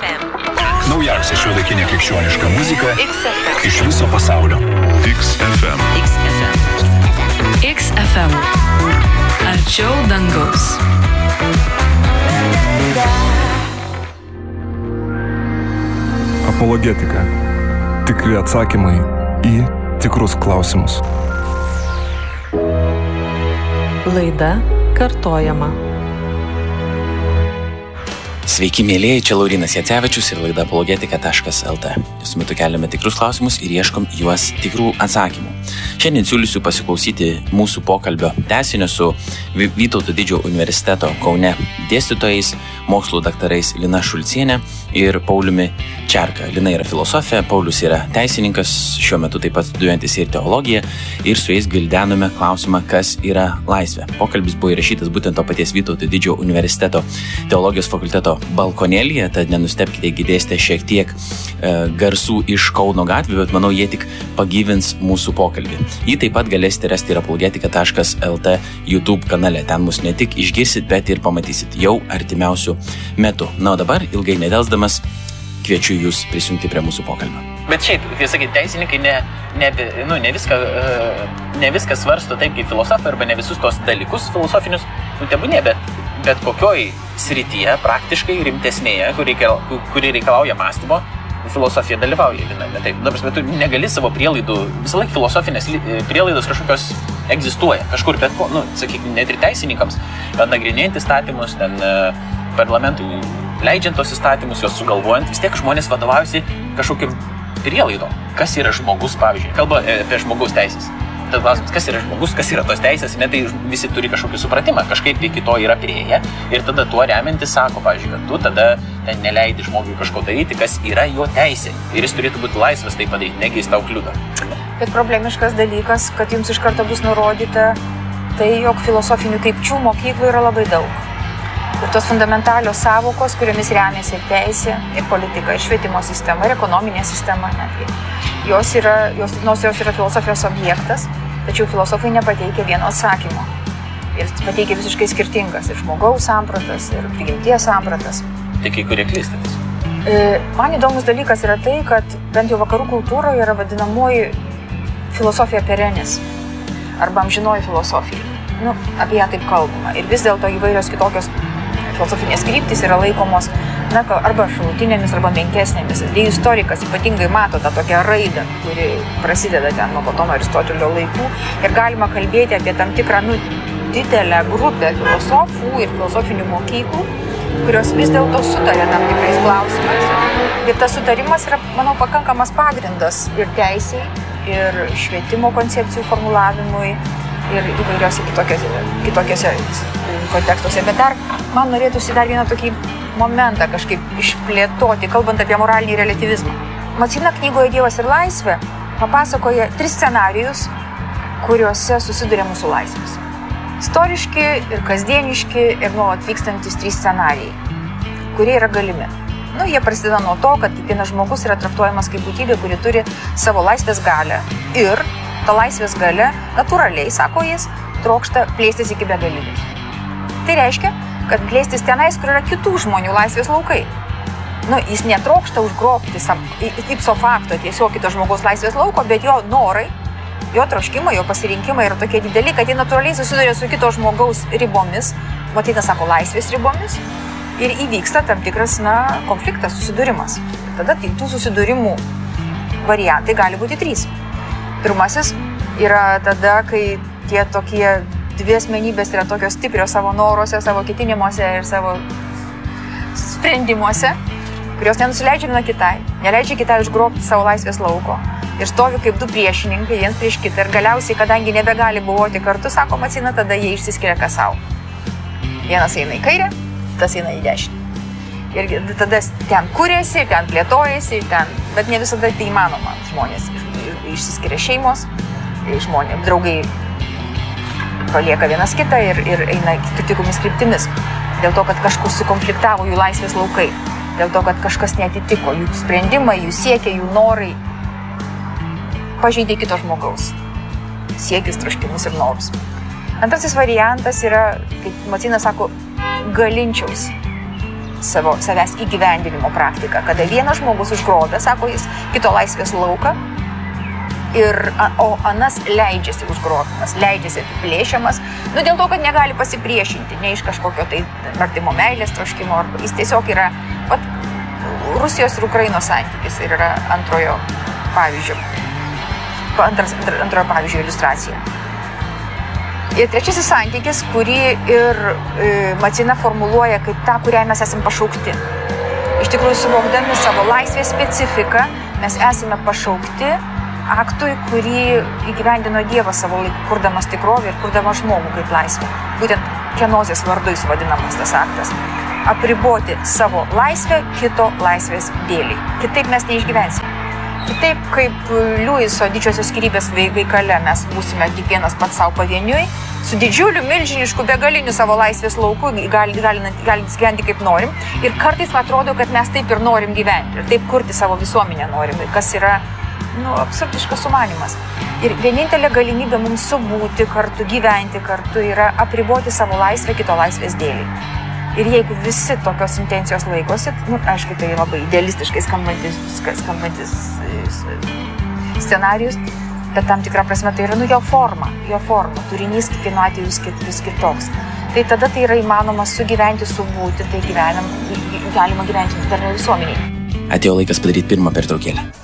Naujausia šiuolaikinė krikščioniška muzika iš viso pasaulio. XFM. XFM. Arčiau dangaus. Apologetika. Tikri atsakymai į tikrus klausimus. Laida kartojama. Sveiki, mėlėjai, čia Laurynas Jacevičius ir laida apologetika.lt. Jūsų metu keliame tikrus klausimus ir ieškom juos tikrų atsakymų. Šiandien siūlysiu pasiklausyti mūsų pokalbio tęsinio su Vytauto Didžiojo universiteto Kaune dėstytojais, mokslų daktarais Lina Šulcienė ir Pauliumi Čerka. Lina yra filosofė, Paulius yra teisininkas, šiuo metu taip pat studijuojantis ir teologiją, ir su jais gvildenome klausimą, kas yra laisvė. Pokalbis buvo įrašytas būtent to paties Vytauto Didžiojo universiteto teologijos fakulteto balkonėlyje, tad nenustebkite, girdėsite šiek tiek garsų iš Kauno gatvių, bet manau, jie tik pagyvins mūsų pokalbį. Jį taip pat galėsite rasti ir apologetika.lt YouTube kanale. Ten mus ne tik išgirsit, bet ir pamatysit jau artimiausių metų. Na, o dabar, ilgai nedelsdamas, kviečiu jūs prisijungti prie mūsų pokalbio. Bet šiaip, kai sakai, teisininkai ne viską svarsto taip kaip filosofai, arba ne visus tos dalykus filosofinius, tebūnė, bet kokioj srityje, praktiškai rimtesnėje, kuri reikalauja mąstymo, filosofija dalyvauja. Taip, dabar, bet tu negali savo prielaidų, visą laiką filosofinės prielaidos kažkokios egzistuoja, kažkur, bet ko, sakykime, net ir teisininkams, nagrinėjant įstatymus, ten parlamentui leidžiant tos įstatymus, juos sugalvojant, vis tiek žmonės vadovaujasi kažkokiam prielaidom. Kas yra žmogus, pavyzdžiui, kalba apie žmogaus teisės. Tad klausimas, kas yra žmogus, kas yra tos teisės, tai visi turi kažkokį supratimą, kažkaip iki to yra priėję ir tada tuo remiantis sako, pavyzdžiui, kad tu tada neleidi žmogui kažko daryti, kas yra jo teisė ir jis turėtų būti laisvas tai padaryti, negi jis tau kliudo. Bet problemiškas dalykas, kad jums iš karto bus nurodyta, tai jog filosofinių krypčių mokyklų yra labai daug. Ir tos fundamentalios savokos, kuriomis remiasi ir teisė, ir politika, ir švietimo sistema, ir ekonominė sistema netgi. Jos yra filosofijos objektas, tačiau filosofai nepateikia vieno atsakymo. Ir pateikia visiškai skirtingas ir žmogaus sampratas, ir prigimties sampratas. Tai kai kurie klystas. Man įdomus dalykas yra tai, kad bent jau vakarų kultūroje yra vadinamoji filosofija perenis, arba amžinoji filosofija. Apie ją taip kalbama. Ir vis dėlto įvairios kitokios filosofinės kryptys yra laikomos arba šalutinėmis, arba menkesnėmis. Ir istorikas ypatingai mato tą tokią raidą, kuri prasideda ten nuo Platono Aristotelio laikų. Ir galima kalbėti apie tam tikrą didelę grupę filosofų ir filosofinių mokyklų, kurios vis dėlto sutarė tam tikrais klausimais. Ir tas sutarimas yra, manau, pakankamas pagrindas ir teisei, ir švietimo koncepcijų formulavimui, ir įvairiuose kitokiuose kontekstuose. Bet dar man norėtųsi dar vieną tokį momentą kažkaip išplėtoti, kalbant apie moralinį relativizmą. Macina knygoje Dievas ir laisvė papasakoja 3 scenarijus, kuriuose susiduria mūsų laisvės. Istoriški ir kasdieniški ir nuolat vykstantis 3 scenarijai, kurie yra galimi. Jie prasideda nuo to, kad kiekvienas žmogus yra traktuojamas kaip būtybė, kuri turi savo laisvės galią. Ir ta laisvės galia natūraliai, sako jis, trokšta plėstis iki begalybės. Tai reiškia, kad plėstis tenais, kur yra kitų žmonių laisvės laukai. Jis netrokšta užgrobti ipso facto tiesiog kito žmogaus laisvės lauko, bet jo norai, jo troškimai, jo pasirinkimai yra tokie dideli, kad jie natūraliai susiduria su kito žmogaus ribomis, matytas, sako, laisvės ribomis, ir įvyksta tam tikras, konfliktas, susidūrimas. Tada tų susidūrimų variantai gali būti 3. Pirmasis yra tada, kai tie tokie 2 asmenybės yra tokios stiprios savo noruose, savo ketinimuose ir savo sprendimuose, kurios nenusileidžia viena kitai, neleidžia kitai užgrobti savo laisvės lauko ir stovi kaip 2 priešininkai, viens prieš kitą. Ir galiausiai, kadangi nebegali buvoti kartu, sako Macina, tada jie išsiskiria kas savo. Vienas eina į kairę, tas eina į dešinę. Ir tada ten kuriasi, ten plėtojasi, bet ne visada tai įmanoma. Žmonės išsiskiria šeimos, draugai palieka vienas kitą ir eina skirtingomis kryptimis. Dėl to, kad kažkur sukonfliktavo jų laisvės laukai. Dėl to, kad kažkas neatitiko. Jų sprendimai, jų siekiai, jų norai pažeidė kito žmogaus siekis, troškimus ir norus. Antrasis variantas yra, kaip Macina sako, galinčiaus savęs įgyvendinimo praktika, kada vienas žmogus užgrobė, sako jis, kito laisvės lauką, o anas leidžiasi užgrobimas, leidžiasi apiplėšiamas, dėl to, kad negali pasipriešinti, ne iš kažkokio tai artimo meilės troškimo, jis tiesiog yra Rusijos ir Ukrainos santykis ir yra antrojo pavyzdžio iliustracija. Ir trečiasis santykis, kurį ir Macina formuluoja kaip tą, kurią mes esame pašaukti. Iš tikrųjų, suvokdami savo laisvės specifiką, mes esame pašaukti aktui, kurį įgyvendino Dievas savo laiku, kurdamas tikrovę ir kurdamas žmogų kaip laisvę. Būtent kenozės vardu jis vadinamas tas aktas. Apriboti savo laisvę kito laisvės dėliai. Kitaip mes neišgyvensime. Kitaip kaip Liuiso didžiosios skyrybės veikale mes būsime kiekvienas pats savo pavieniui, su didžiuliu, milžinišku, begaliniu savo laisvės lauku, galint gyventi kaip norim. Ir kartais atrodo, kad mes taip ir norim gyventi, ir taip kurti savo visuomenę norim, kas yra absurdiškas sumanymas. Ir vienintelė galimybė mums subūti kartu, gyventi kartu yra apriboti savo laisvę kito laisvės dėliai. Ir jeigu visi tokios intencijos laikosi, aišku, tai labai idealistiškai skambantis scenarijus, bet tam tikrą prasme tai yra jo forma, turinys kiekvienu atveju vis kitoks. Tai tada tai yra įmanoma sugyventi, subūti, tai galima gyventi darnioje visuomenėje. Atėjo laikas padaryti pirmą pertraukėlę.